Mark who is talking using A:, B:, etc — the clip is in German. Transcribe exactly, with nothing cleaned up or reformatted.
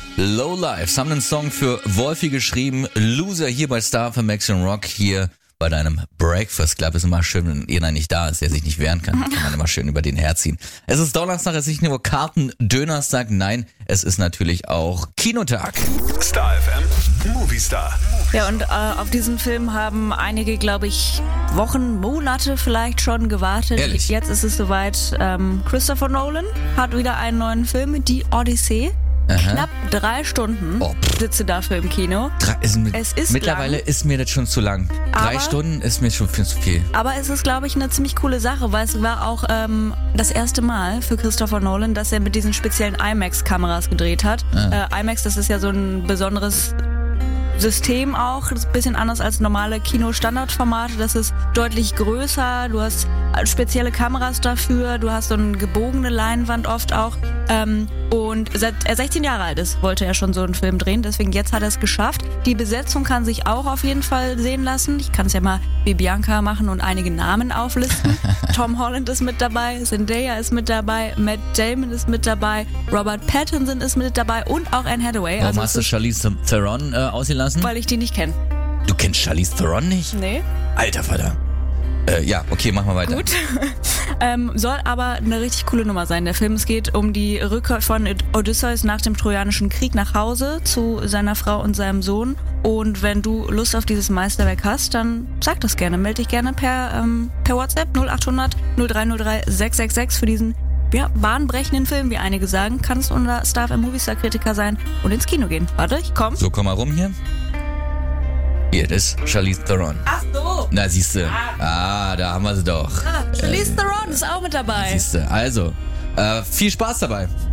A: Low Life, haben einen Song für Wolfi geschrieben. Loser hier bei Star für Max und Rock hier bei deinem Breakfast Club. Ist immer schön, wenn einer nicht da ist, der sich nicht wehren kann. Kann man immer schön über den herziehen. Es ist Donnerstag, es ist nicht nur Karten-Dönerstag. Nein, es ist natürlich auch Kinotag.
B: Star F M, Movie Star.
C: Ja, und äh, auf diesen Film haben einige, glaube ich, Wochen, Monate vielleicht schon gewartet.
A: Ehrlich?
C: Jetzt ist es soweit. Ähm, Christopher Nolan hat wieder einen neuen Film, Die Odyssee.
A: Aha.
C: Knapp drei Stunden
A: Oh,
C: sitze dafür im Kino.
A: Drei, ist, mit,
C: Es ist
A: mittlerweile
C: lang.
A: ist mir das schon zu lang. Drei
C: Aber-
A: Stunden ist mir schon viel zu viel.
C: Aber es ist, glaube ich, eine ziemlich coole Sache, weil es war auch ähm, das erste Mal für Christopher Nolan, dass er mit diesen speziellen IMAX-Kameras gedreht hat.
A: Ah.
C: Äh, IMAX, das ist ja so ein besonderes System auch, das ist ein bisschen anders als normale Kino-Standardformate. Das ist deutlich größer, du hast spezielle Kameras dafür, du hast so eine gebogene Leinwand oft auch. Ähm, und seit er sechzehn Jahre alt ist, wollte er schon so einen Film drehen, deswegen jetzt hat er es geschafft. Die Besetzung kann sich auch auf jeden Fall sehen lassen. Ich kann es ja mal wie Bianca machen und einige Namen auflisten. Tom Holland ist mit dabei, Zendaya ist mit dabei, Matt Damon ist mit dabei, Robert Pattinson ist mit dabei und auch Anne Hathaway.
A: Warum
C: Also
A: hast
C: es
A: du
C: ist,
A: Charlize Theron äh, ausgelassen?
C: weil ich die nicht kenne.
A: Du kennst Charlize Theron nicht?
C: Nee.
A: Alter Vater. Äh, ja, okay, machen wir weiter.
C: Gut. ähm, soll aber eine richtig coole Nummer sein. Der Film, es geht um die Rückkehr von Odysseus nach dem Trojanischen Krieg nach Hause zu seiner Frau und seinem Sohn. Und wenn du Lust auf dieses Meisterwerk hast, dann sag das gerne. Melde dich gerne per, ähm, per WhatsApp null acht hundert null drei null drei sechs sechs sechs für diesen ja, bahnbrechenden Film, wie einige sagen. Kannst unser Star F M Movie Star Kritiker sein und ins Kino gehen. Warte, ich komm.
A: So, komm mal rum hier. Hier, das ist Charlize Theron.
C: Ach so.
A: Na, siehste. Ah, da haben wir sie doch.
C: Ah, Charlize Theron ist auch mit dabei.
A: Siehste. Also, äh, viel Spaß dabei.